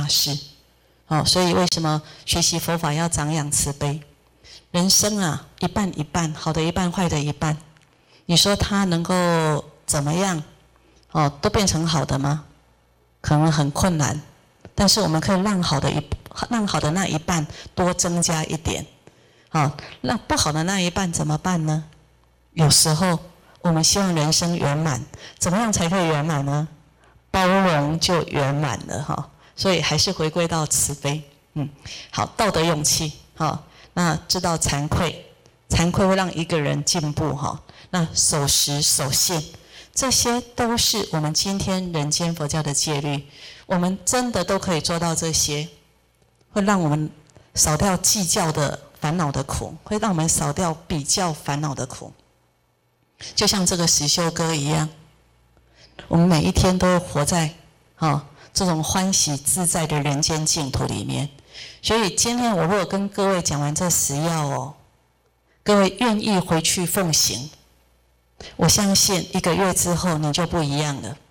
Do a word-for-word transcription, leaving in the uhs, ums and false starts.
事。哦，所以为什么学习佛法要长养慈悲？人生啊，一半一半，好的一半，坏的一半。你说他能够怎么样？哦，都变成好的吗？可能很困难。但是我们可以让好的一让好的那一半多增加一点。好，那不好的那一半怎么办呢？有时候我们希望人生圆满，怎么样才可以圆满呢？包容就圆满了哈。所以还是回归到慈悲。嗯，好，道德勇气。好，那知道惭愧，惭愧会让一个人进步哈。那守时守信，这些都是我们今天人间佛教的戒律。我们真的都可以做到这些，会让我们少掉计较的烦恼的苦，会让我们少掉比较烦恼的苦。就像这个实修歌一样，我们每一天都活在哦这种欢喜自在的人间净土里面。所以今天我如果跟各位讲完这十要哦，各位愿意回去奉行，我相信一个月之后你就不一样了。